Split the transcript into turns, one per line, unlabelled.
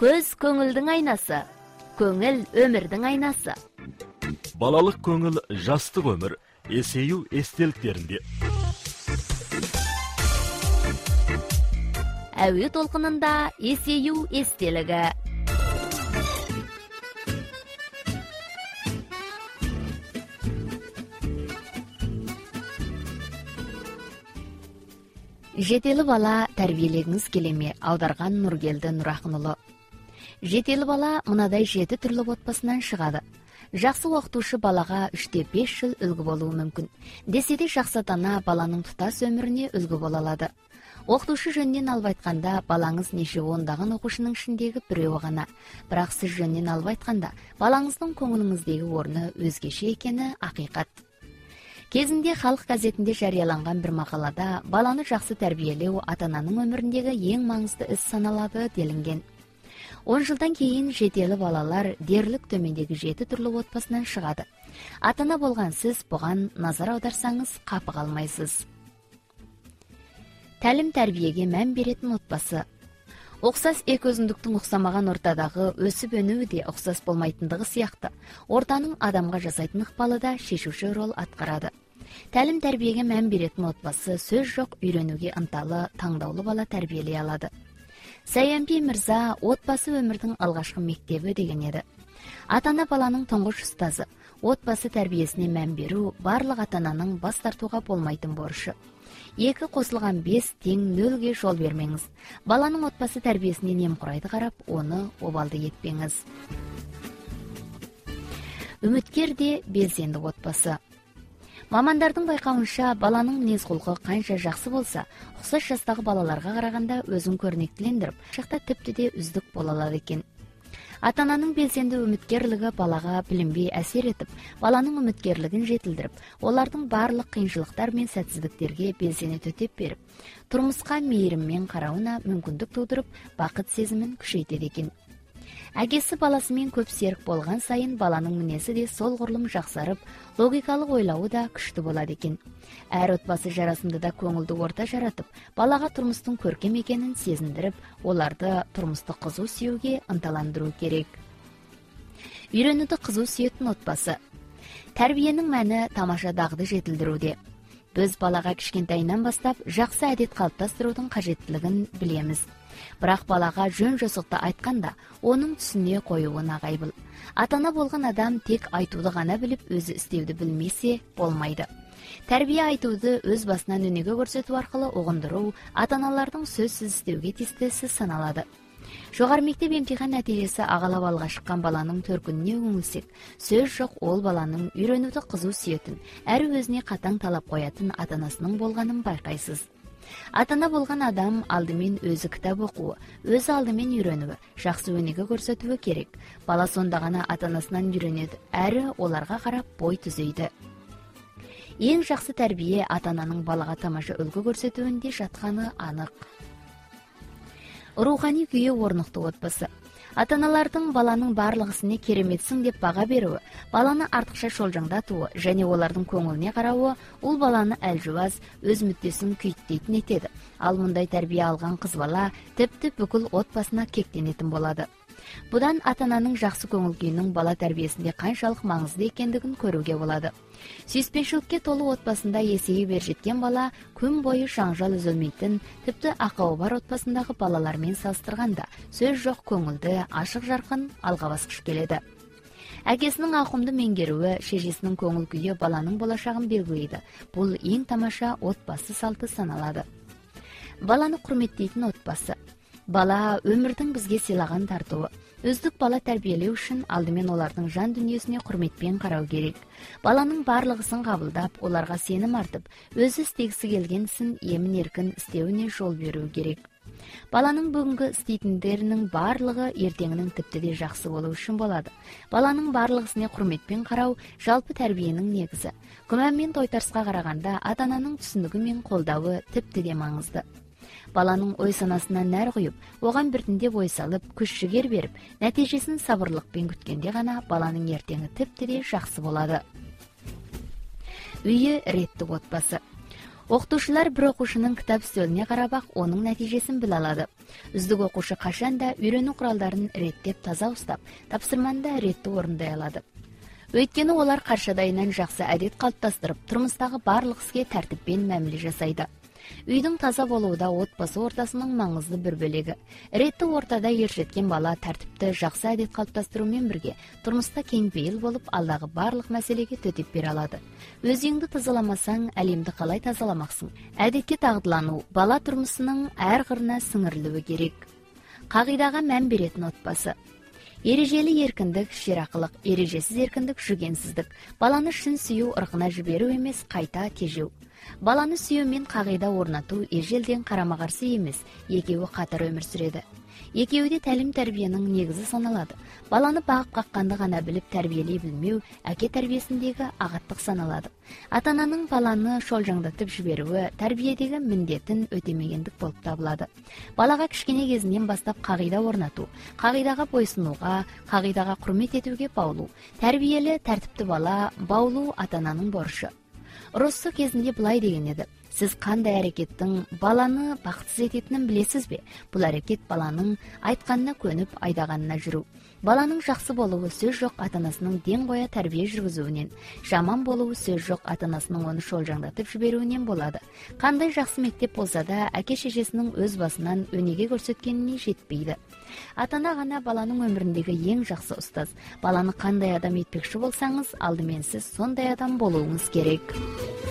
Көз көңілдің айнасы, көңіл өмірдің айнасы.
Балалық көңіл жастық өмір, есею естеліктерінде.
Әуе толқынында есею естелігі. Жетелі бала тәрбиелегіңіз келеме, аударған Нұргелді Нұрақынұлы. Жетелі бала мынадай 7 түрлі отбасынан шығады. Жақсы оқытушы балаға 3-5 жыл үлгі болуы мүмкін. Десе де жақсы ата-ана баланың тұтас өміріне үлгі бола алады. Оқытушы жөнінен алып айтқанда, балаңыз неше ондаған оқушының ішіндегі біреуі ғана. Бірақ сіз жөнінен алып айтқанда, балаңыздың көңіліңіздегі орны өзгеше екені ақиқат. Кезінде халық газетінде жарияланған бір мақалада баланы жақсы тәрбиелеу ата-ананың өміріндегі ең маңызды іс саналады делінген. 10 жылдан кейін жетелі балалар дерлік төмендегі 7 түрлі отбасынан шығады. Ата-ана болған сіз бұған назар аударсаңыз қапы қалмайсыз. Тәлім тәрбиеге мән беретін отбасы. Ұқсас екі өзіндіктің ұқсамаған ортадағы өсіп өнуі де ұқсас болмайтындығы сияқты, ортаның адамға жасайтын ықпалы да шешуші рол атқарады. Тәлім тәрбиеге мән беретін отбасы сөз жоқ үйренуге ынталы, таңдаулы бала тәрбиелей алады. Саянби Мырза отбасы өмірдің алғашқы мектебі деген еді. Ата-ана баланың тұңғыш ұстазы, отбасы тәрбиесіне мән беру барлық ата-ананың бас тартуға болмайтын борышы. 2 қосылған 5 тең 0-ге жол бермеңіз. Баланың отбасы тәрбиесіне немқұрайды қарап, оны обалды етпеңіз. Үміткер де белсенді отбасы. Мамандардың байқауынша, баланың мінез-құлқы қанша жақсы болса, ұқсас жастағы балаларға қарағанда өзін көрнектілендіріп, шақта тіпті де үздік бола алады екен. Ата-ананың белсенді үміткерлігі балаға білінбей әсер етіп, баланың үміткерлігін жетілдіріп, олардың барлық қиыншылықтар мен сәтсіздіктерге белсене төтеп беріп, тұрмысқа мейіріммен қарауына мүмкіндік тудырып, бақыт сезімін күшейтеді екен. Әкесі баласымен көп серік болған сайын баланың мінезі де сол ғұрлым жақсарып, логикалық ойлауы да күшті болады екен. Әр отбасы жарасымды да көңілді орта жаратып, балаға тұрмыстың көркем екенін сезіндіріп, оларды тұрмысты қызу сүюге ынталандыру керек. Үйренуді қызу сүйетін отбасы. Тәрбиенің мәні тамаша дағды жетілдіруде. Біз балаға кішкентайынан бастап жақсы әдет қалыптастырудың қажеттілігін білеміз. Бірақ балаға жөн жосықты айтқанда, оның түсіне қоюы нағайбыл. Ата-ана болған адам тек айтуды ғана біліп, өзі істеуді білмесе болмайды. Тәрбие айтуды өз басынан өнеге көрсету арқылы ұғындыру, ата-аналардың сөзсіз істеуге тиістісі саналады. Жоғары мектеп емтихан нәтижесі ағалап алға шыққан баланың төркініне үңілсек, сөз жоқ ол баланың үйренуді қызу сүйетін, әрі өзіне қатаң талап қоятын ата-анасының болғанын байқайсыз. Ата-ана болған адам алдымен өзі кітап оқуы, өзі алдымен үйренуі, жақсы өнеге көрсетуі керек. Бала сонда ғана ата-анасынан үйренеді, әрі оларға қарап бой түзейді. Ең жақсы тәрбие ата-ананың балаға тамаша үлгі көрсетуінде жатқаны анық. Рухани күйі орнықты отбасы. Ата-аналардың баланың барлық ісіне кереметсің деп баға беруі, баланы артықша шолжаңдатуы және олардың көңіліне қарауы, ол баланы әлжуаз, өз мүддесін күйттейтін етеді. Ал мұндай тәрбие алған қыз бала тіпті бүкіл отбасына кектенетін болады. Бұдан ата-ананың жақсы көңіл күйінің бала тәрбиесінде қаншалық маңызды екендігін көруге болады. Сүйіспеншілікке толы отбасында есейе бер жеткен бала күн бойы жаңжал үзілмейтін, тіпті ақауы бар отбасындағы балалармен салыстырғанда сөз жоқ көңілді, ашық жарқын алға басқыш келеді. Әкесінің ауқымды меңгеруі, шешесінің көңіл күйі баланың болашағын белгілейді. Бұл ең тамаша отбасы салты саналады. Баланы құрметтейтін отбасы. Бала өмірдің бізге сыйлаған тартуы. Үздік бала тәрбиелеу үшін алдымен олардың жан дүниесіне құрметпен қарау керек. Баланың барлығысын қабылдап, оларға сенім артып, өзі істегісі келген ісін емін-еркін істеуіне жол беру керек. Баланың бүгінгі істейтіндерінің барлығы ертеңінің тіпті де жақсы болу үшін болады. Баланың барлық ісіне құрметпен қарау жалпы тәрбиенің негізі. Күмән мен тойтарысқа қарағанда ата-ананың түсінігі мен қолдауы тіпті де маңызды. Баланың ой санасына нәр құйып, оған біртіндеп ой салып, күш-жігер беріп, нәтижесін сабырлықпен күткенде ғана баланың ертеңі тіпті де жақсы болады. Үйі ретті отбасы. Окутуучулар бир окуушунун китап стөлүнө карап ак онун натыйжесин биле алады. Үздүк окуушу качан да үйрөнүү куралдарын реттеп таза устап, тапшырманы да реттүү орундай алады. Өйткөнү олар каршыдайынан жакшы адет калыптастырып, турмуштагы барлык иске тартиппен мамиле жасайды. Үйдүн таза болууда отбасы ортасынын маңызды бир бөлүгү. Реттүү ортада ээрчеткен бала тартипти жакшы адет калыптастыруу менен бирге турмушта кең пейил болуп, алдагы барлык маселеге төтөп бере алады. Өзүңдү тазаламасаң, әлемди калай тазаламаксың? Адетке тагдылануу бала турмушунун ар кырына сиңирилүү керек. Кагыйдага мән беретін отбасы. Эрежели эркиндик, ширакылык, эрежесиз эркиндик, жүгенсиздик. Баланы шын сүйүү ыркына жиберүү эмес, кайта тежөө. Баланы сүйүү менен кагыйда орнатуу эжелден карама каршы эмес, экөөү катар өмүр сүрөдү. Экөөү да талим-тарбиянын негизи саналады. Баланы багып какканды гана билип тарбиялей билмөө аке тарбиясиндеги агаттык саналады. Ата-ананын баланы шолжаңдатып жиберүүгө тарбиядеги миндетин өтөмөгөндүк болуп табылады. Балага кичкене кезинен баштап кагыйда орнатуу, кагыйдага бойсунууга, кагыйдага урмат этүүгө баулуу. Тарбиялуу, тартиптүү бала баулуу ата-ананын борчу. Россо кезинде булай деген эди: сиз кандай аракеттин баланы бактысыз этетинин билесизби? Бул аракет баланын айтканына көнүп, айдаганына жүрүү. Баланын жакшы болуу сөз жок ата-анасынын ден коя тарбия жүргүзүүнөн, жаман болуу сөз жок ата-анасынын ону шолжаңдатып жиберүүнөн болот. Кандай жакшы мектеп болсо да, аке-шешесинин өз басынан өнеге көрсөткенине жетпейди. Ата-ана гана баланын өмүрүндөгү эң жакшы устаз. Баланы кандай адам этпекчи болсаңыз, алды менен сиз сондай адам болууңуз керек.